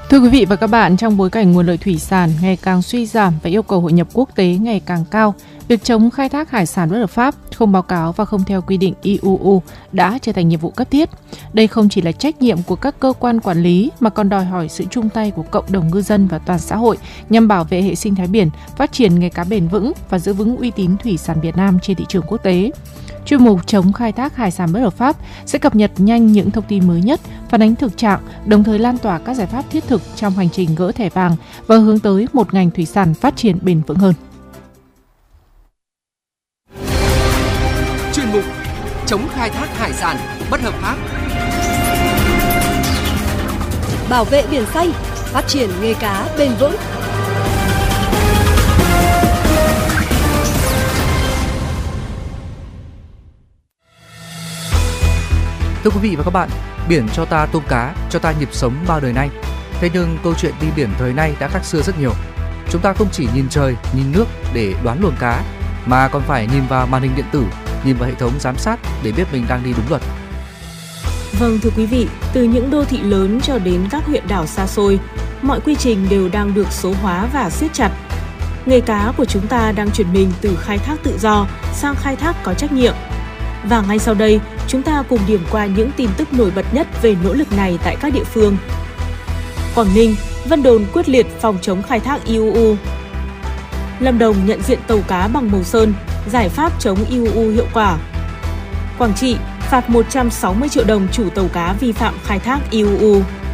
Thưa quý vị và các bạn, trong bối cảnh nguồn lợi thủy sản ngày càng suy giảm và yêu cầu hội nhập quốc tế ngày càng cao, việc chống khai thác hải sản bất hợp pháp, không báo cáo và không theo quy định IUU đã trở thành nhiệm vụ cấp thiết. Đây không chỉ là trách nhiệm của các cơ quan quản lý mà còn đòi hỏi sự chung tay của cộng đồng ngư dân và toàn xã hội nhằm bảo vệ hệ sinh thái biển, phát triển nghề cá bền vững và giữ vững uy tín thủy sản Việt Nam trên thị trường quốc tế. Chuyên mục chống khai thác hải sản bất hợp pháp sẽ cập nhật nhanh những thông tin mới nhất, phản ánh thực trạng, đồng thời lan tỏa các giải pháp thiết thực trong hành trình gỡ thẻ vàng và hướng tới một ngành thủy sản phát triển bền vững hơn. Chuyên mục chống khai thác hải sản bất hợp pháp, bảo vệ biển xanh, phát triển nghề cá bền vững. Thưa quý vị và các bạn, biển cho ta tôm cá, cho ta nhịp sống bao đời nay. Thế nhưng câu chuyện đi biển thời nay đã khác xưa rất nhiều. Chúng ta không chỉ nhìn trời, nhìn nước để đoán luồng cá, mà còn phải nhìn vào màn hình điện tử, nhìn vào hệ thống giám sát để biết mình đang đi đúng luật. Vâng thưa quý vị, từ những đô thị lớn cho đến các huyện đảo xa xôi, mọi quy trình đều đang được số hóa và siết chặt. Nghề cá của chúng ta đang chuyển mình từ khai thác tự do sang khai thác có trách nhiệm. Và ngay sau đây, chúng ta cùng điểm qua những tin tức nổi bật nhất về nỗ lực này tại các địa phương. Quảng Ninh, Vân Đồn quyết liệt phòng chống khai thác IUU. Lâm Đồng nhận diện tàu cá bằng màu sơn, giải pháp chống IUU hiệu quả. Quảng Trị phạt 160 triệu đồng chủ tàu cá vi phạm khai thác IUU.